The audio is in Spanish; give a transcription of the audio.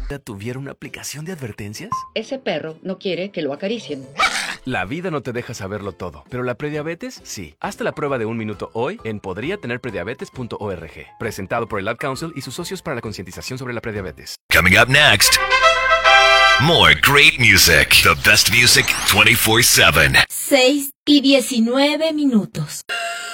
¿Tuviera una aplicación de advertencias? Ese perro no quiere que lo acaricien. La vida no te deja saberlo todo, pero la prediabetes sí. Hazte la prueba de 1 minuto hoy en podriatenerprediabetes.org. Presentado por el Ad Council y sus socios para la concientización sobre la prediabetes. Coming up next, more great music. The best music 24/7. 6:19.